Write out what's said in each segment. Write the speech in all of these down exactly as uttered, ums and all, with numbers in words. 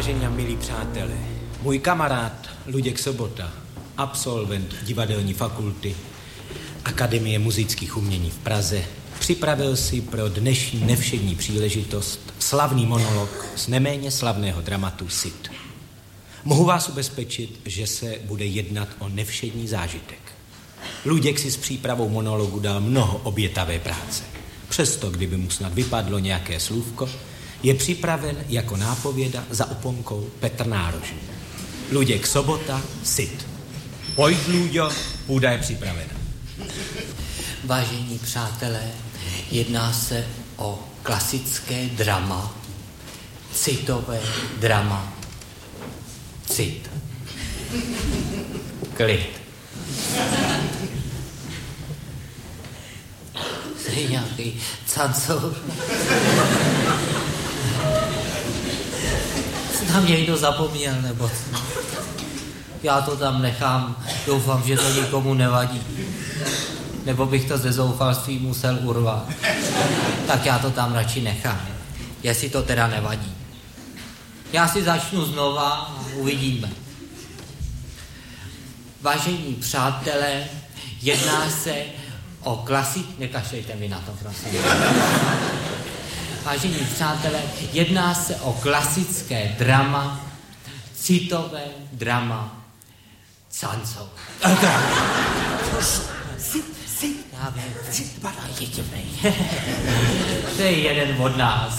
Vážení a milí přátelé, můj kamarád Luděk Sobota, absolvent divadelní fakulty Akademie muzických umění v Praze, připravil si pro dnešní nevšední příležitost slavný monolog z neméně slavného dramatu Cid. Mohu vás ubezpečit, že se bude jednat o nevšední zážitek. Luděk si s přípravou monologu dal mnoho obětavé práce. Přesto, kdyby mu snad vypadlo nějaké slůvko, je připraven jako nápověda za oponkou Petr Nárožný. Luděk Sobota, Cid. Pojď, Luďo, půda je připravena. Vážení přátelé, jedná se o klasické drama, citové drama, Cid. Klid. Jsi nějaký cancour. Na mě někdo zapomněl, nebo co? Já to tam nechám, doufám, že to nikomu nevadí. Nebo bych to ze zoufalství musel urvat. Tak já to tam radši nechám, jestli to teda nevadí. Já si začnu znova a uvidíme. Vážení přátelé, jedná se o klasi... Nekašlejte mi na to, prosím. Vážení přátelé, jedná se o klasické drama, citové drama Cancour. Cid, Cid, Já vím, Cid, badaj. je divnej. To je jeden od nás.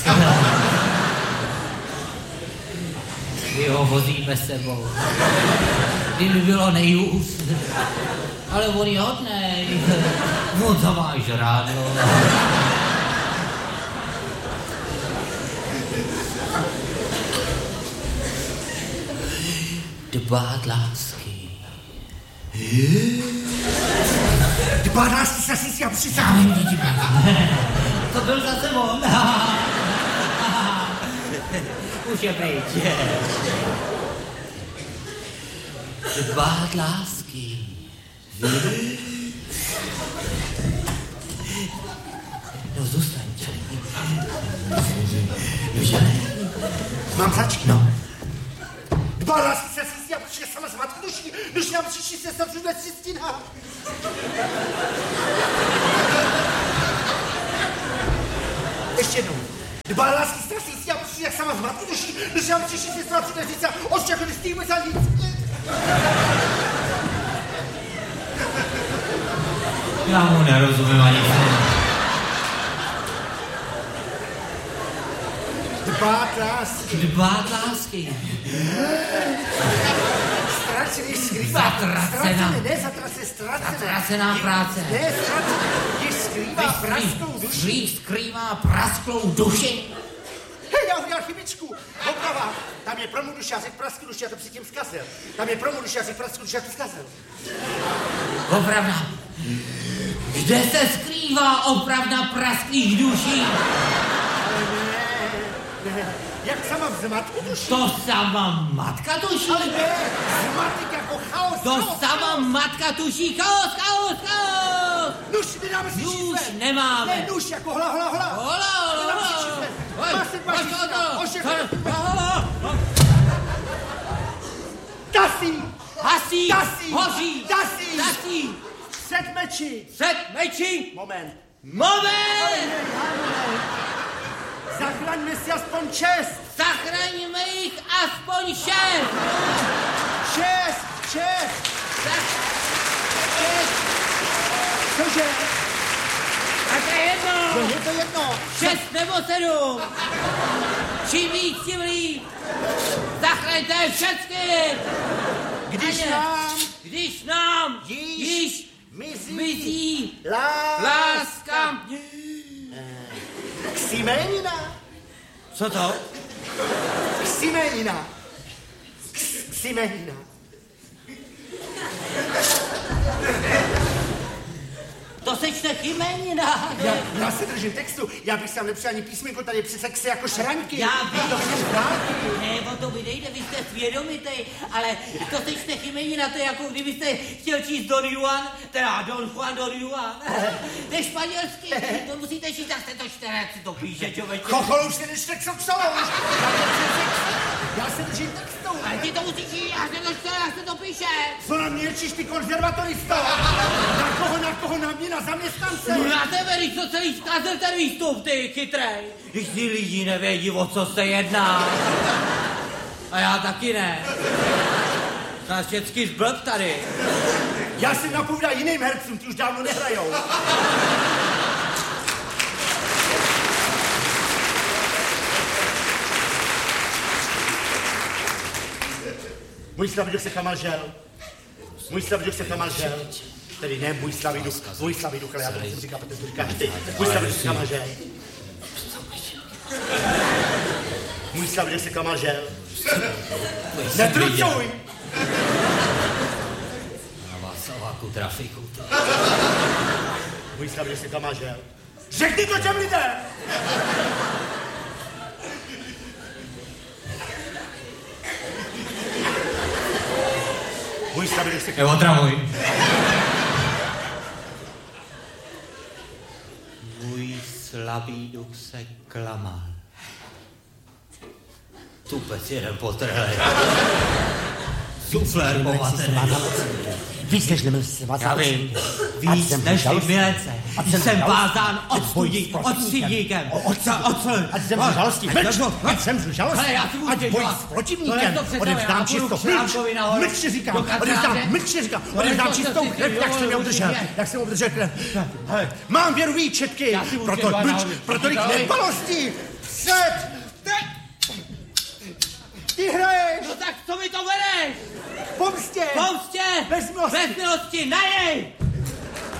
My ho vozíme sebou. Kdyby bylo nejhůř. Ale on je hodnej. On to má žrádlo. Dbát lásky. Dbát lásky se si já přisám. To byl zase on. Už je pryč. Dbát lásky. No zůstaň. Mám začít? No. Dbát lásky se si já počkej sama z matku duší, duš nám přišli se sa všude ciztina. Ještě jednou. Dbát lásky se si já počkej sama z matku duší, duš nám přišli se sa všude ciztina. Očekali stýmy za nic. Já mu nerozumím ani slovo. Dbát lásky. Dbát lásky. Ztracený skrývá. Zatracená. Ztracený, ne zatracený, ztracený. Zatracená práce. Ne, ztracený, když skrývá prasklou duši. Když skrývá prasklou duši. Hej, já udělal chybičku. Oprava. Tam je pro mu duši, já řekl prasklou duši, já to předtím zkazil. Tam je pro mu duši, já řekl prasklou duši, já to zkazil. Opravda. Kde se skrývá opravda prasklých duší? Ne, jak sama vzmatku duši. To sama matka tuší. Ale ne, zmatek jako chaos, To chaos, sama chaos. matka tuší. Chaos, chaos, chaos. Nuž, nedáme si Nůž čísle. nemáme. Ne, nuž, jako hla, hla, hla. Hola, hola, Nedáme si hola. čísle. Hoj, Máš se dva hoď čísla. to. Ošechu. Hola. Tasí. Hasí. Tasí. Hoří. Tasí. Tasí. Před meči. Před meči. Moment. Moment. Zachraňme si aspoň čest. Zachraňme jich aspoň šest. Čest, čest. Zach... Čest. Cože? Tak je jedno. No, je to jedno. Šest nebo sedm. Čím víc, tím líp. Zachraňte všechny. Když Aně, nám Když nám Již již mizí, mizí láska. láska. Ksimenina. Co to? Ksimenina. Ksimenina. To sečte Chimenina. Já, já se držím textu, já bych sem nepřijal ani písmenko, tady přece ksy jako šranky. Já vím. To chceš vrátky. Ne, o to mi nejde, vy jste svědomitej, ale to sečte Chimenina, to je jako kdybyste chtěl číst Don Juan, teda Don Juan Don Juan. To je španělsky, to musíte číst, tak se to čte, jak si to píše, čověče. Chochol, už se nečte k soxolu. Já se učím textu. Ale ty to musíš jít, jak se to čte, jak se to píše. Co na mě ječíš, ty konzervatoristo? Na koho, na koho, na mě, na zaměstnance? No na tebe, když to celý zkazil ten výstup, ty chytrej. Když ty lidi nevědí, o co se jedná. A já taky ne. Nás vždycky zblb tady. Já jsem napovídal jiným hercům, ty už dávno nehrajou. Můj slaviduch se chamal žel. Můj slaviduch se chamal žel. Tedy ne můj slaviduch, můj slaviduch, ale já to musím říkat, protože to říkáš ty. Můj slaviduch se chamal žel. Můj slaviduch se chamal žel. Netrucuj! Na Václaváku trafiku. Můj slaviduch se chamal žel. Řekni to těm lidem! Můj slaviduch se chamal žel. Neotravuj. Můj slabý duch se klamal. Tupec jeden potrhlej. Suflér povatený. Víc než nemysl vás. Já vím, víc než ty milence. Jsem vázán odstudí, odstředníkem. Ať zemřu žalostí. Ať zemřu žalostí. Ať boj s protivníkem. Odevzdám čistou mlč. Mlčně říkám. Odevzdám mlčně říkám. Odevzdám čistou krev, jak jsem je udržel. Jak jsem obdržel krev. Mám věru výčetky. Proto mlč, pro tolik nedbalostí. Před. Ty hraješ. No tak co mi to bereš? Pomstě. Pomstě. Bez milosti. Bez milosti, na něj.